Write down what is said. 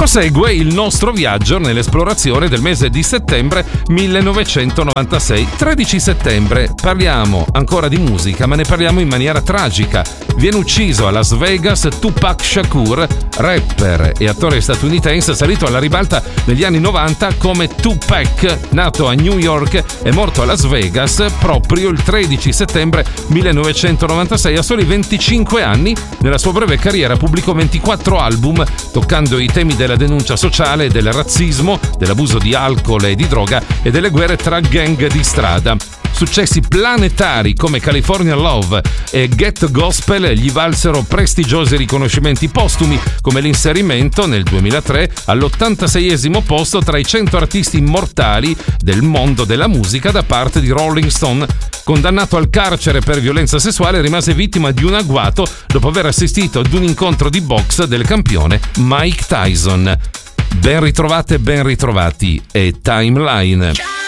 Prosegue il nostro viaggio nell'esplorazione del mese di settembre 1996. 13 settembre, parliamo ancora di musica, ma ne parliamo in maniera tragica. Viene ucciso a Las Vegas Tupac Shakur, rapper e attore statunitense salito alla ribalta negli anni 90 come Tupac, nato a New York e morto a Las Vegas proprio il 13 settembre 1996. A soli 25 anni, nella sua breve carriera pubblicò 24 album toccando i temi della denuncia sociale, del razzismo, dell'abuso di alcol e di droga e delle guerre tra gang di strada. Successi planetari come California Love e Get Gospel gli valsero prestigiosi riconoscimenti postumi, come l'inserimento nel 2003 all'86esimo posto tra i 100 artisti immortali del mondo della musica da parte di Rolling Stone. Condannato al carcere per violenza sessuale, rimase vittima di un agguato dopo aver assistito ad un incontro di box del campione Mike Tyson. Ben ritrovate, ben ritrovati e Timeline.